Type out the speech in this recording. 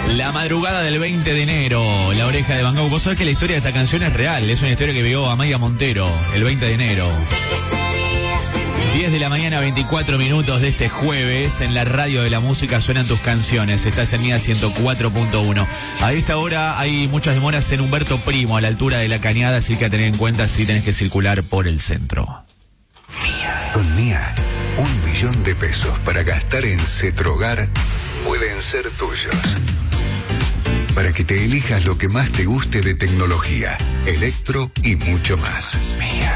La madrugada del 20 de enero, La Oreja de Van Gogh. Vos sabés que la historia de esta canción es real, es una historia que vivió Amaya Montero el 20 de enero. 10 de la mañana, 24 minutos de este jueves, en la radio de la música suenan tus canciones. Estás en MIA 104.1. A esta hora hay muchas demoras en Humberto Primo, a la altura de La Cañada, así que a tener en cuenta si tenés que circular por el centro. Con MIA, 1 millón de pesos para gastar en Cetrogar pueden ser tuyos. Para que te elijas lo que más te guste de tecnología, electro y mucho más. MIA.